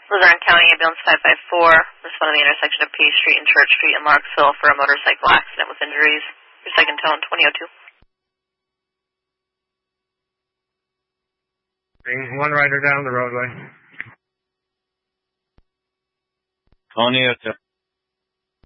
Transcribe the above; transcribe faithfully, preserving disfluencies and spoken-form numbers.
Luzerne County Ambulance five five four, respond to the intersection of P Street and Church Street in Larksville for a motorcycle accident with injuries. Your second tone, twenty oh two. Bring one rider down the roadway. twenty oh two.